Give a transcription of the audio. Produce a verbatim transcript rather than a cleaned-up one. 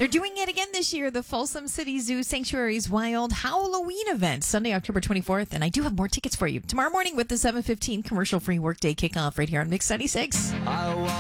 They're doing it again this year. The Folsom City Zoo Sanctuary's Wild Halloween event, Sunday, October twenty-fourth. And I do have more tickets for you tomorrow morning with the seven fifteen commercial-free workday kickoff right here on Mix ninety-six. I